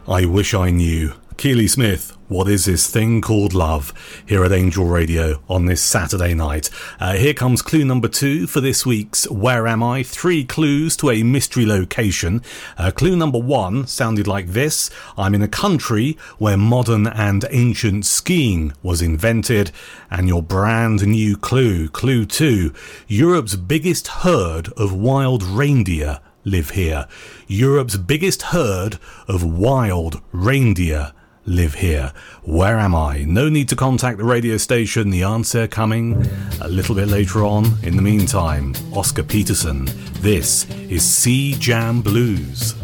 I wish I knew. Keely Smith, What Is This Thing Called Love? Here at Angel Radio on this Saturday night. Here comes clue number 2 for this week's Where Am I? 3 clues to a mystery location. Clue number 1 sounded like this. I'm in a country where modern and ancient skiing was invented. And your brand new clue, clue 2, Europe's biggest herd of wild reindeer live here. Europe's biggest herd of wild reindeer live here. Where am I? No need to contact the radio station. The answer coming a little bit later on. In the meantime, Oscar Peterson. This is Sea Jam Blues.